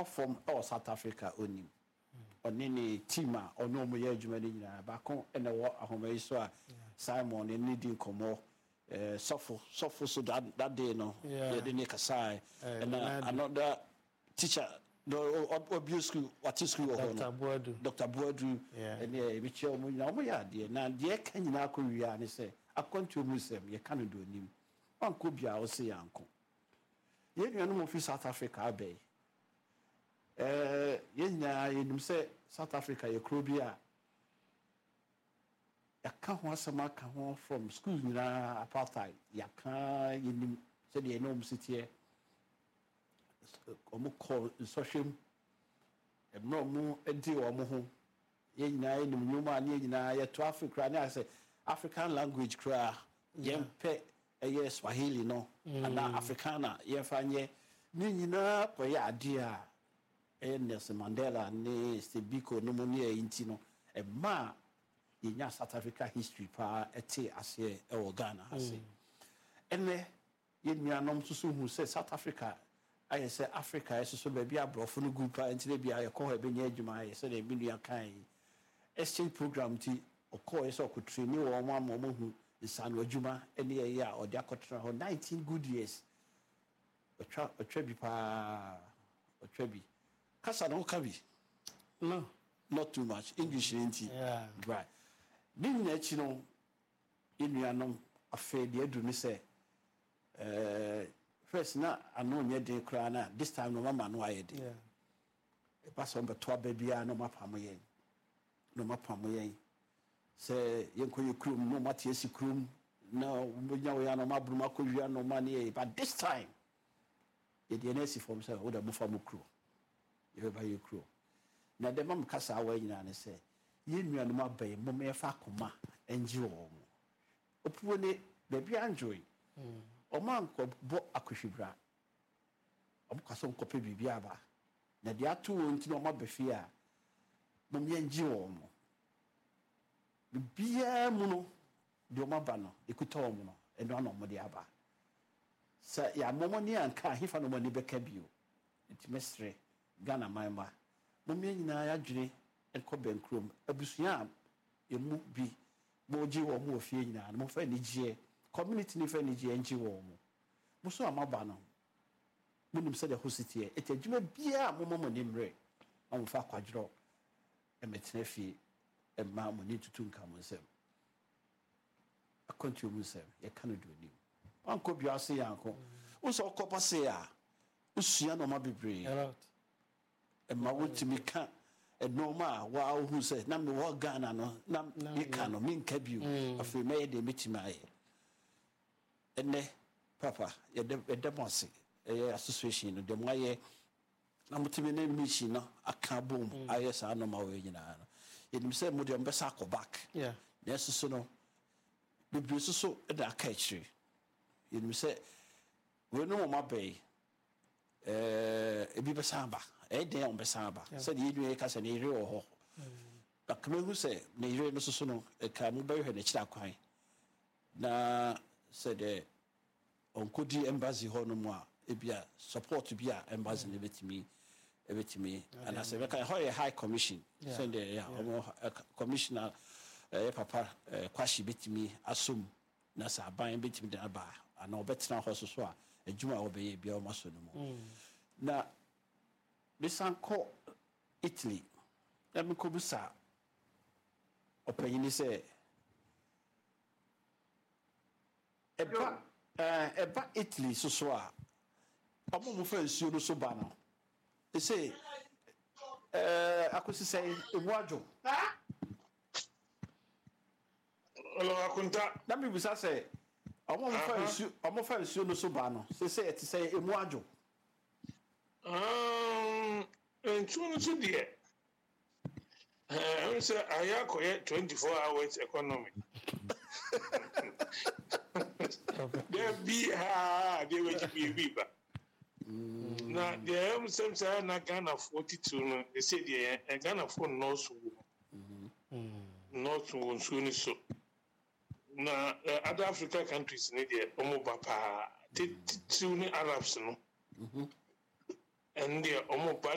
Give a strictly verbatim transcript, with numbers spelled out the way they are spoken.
top form or South Africa onim onini team a ono mo ye adwuma ni nyina ba kon ene wo ahoma so a Simon ni din komo eh sofo sofo so that that day no ye dey kasai and another teacher no obvious school what school Doctor Boadu Doctor Boadu and e bi che omo nyina omo ya de na de ka nyina akowia ne se akwantu musem ye kan do nim anko bia o se yanko ye nuanu mo fi South Africa abey eh yenya yenim se South Africa ye krobia yaka ho asama ka ho from school nyina apartheid yaka yenim se de enom sitie omo call social emno mu edi omo ho yenya yenim nyuma ne nyina ye to Africa ne ase African language kra yempe eye Swahili no ana Africana yefanye ni nyina ko ya ade a Nelson Mandela ne Stebiko no mo ne inti no e ma yenya South Africa history pa ete ase e wo Ghana ase ene yenuanom susu hu se South Africa aye se Africa yeso so ba bia brofo no group a ntire bia ye ko ha benya adwuma aye se de binua kan exchange program ti okọ yeso ko train wo mo mo hu isanu adwuma ene ye ya ode akotra ho nineteen good years otwa otwa bi pa otwa bi Kasa no kabi. No, not too much. English ain't yeah. Right. Bin na chi no enuanom afa de adu ni say eh first na ano nye de kra na this time no mama no aye de. Yeah. E pass on beto abia no mapam yen. No mapam yen. Say yenko yekrum no mate esi krum na umonya we ya no mabru makohia no mane but this time e de na esi form say wo da mo fam kru. You by your crew. Now the mom cast away and say, you knew no bay, Momma Fakuma, and you all. Upon baby Andrew, or man called Bo Akushibra. Om Casson copy Biaba. Now there are two into no more befia. Mommy and you. Bia Muno, Domabano, the Kutomono, and one of Modiaba. Sir, ya Momoni and car, he found money becabio. It's mystery. Ghana maima momye nyina ya dwene enko benkrom abusua emu bi moji wo mu ofie nyina mo fa ni gie community ni fa ni gie nji wo mu mo so amaba no munim se de hosity e etadwuma bia mo mo ni mre am fa kwadro emetena fie e ma mo ni tutu nka mo nsem akontu mu nsem ye kanado ni anko bia se yanko wo so kopa se a usua no ma bebre a lot ma wotimi ka enoma wa hu se na me wo Ghana no na me ka no me nka biu afi me de metima aye enne papa ye de de bonse eh association no de mo aye na mutimi na mission no aka bom aye sa no ma we nyina no ye nim se mo de mbesa ko back yeah yes so no bibiri so so e da ka chiri ye nim se we no mo mabey eh e bi besa ba e den on besa ba se de yinu e ka se ne ire wo ho na kmehu se ne ire no so no e ka mu ba hwe ne kira kwan na se de on kodi embassy ho no mu a e bia support bia embassy ne betimi e betimi ana se be ka ho high commission se de ya commissioner eh papa kwashi betimi asum na sa ban betimi de aba ana obetena ho so so a adwuma obeye bia o maso no mu na bisanko Italy na me kobusa opanyini se eba eh eba Italy so so a omo mo fa nsuo no so ba no e se eh akosi se emuadwo ha olo akunta na me bisa se omo mo fa nsuo omo fa nsuo no so ba no se se eti se emuadwo um nsuo no so de eh unse ayakoye twenty-four hours economy there be ha there will be biba na there am some say na Ghana forty-two no they say the Ghana for no so mhm not so so na other African countries need the omo bapa two ni Arabs no mhm and the omo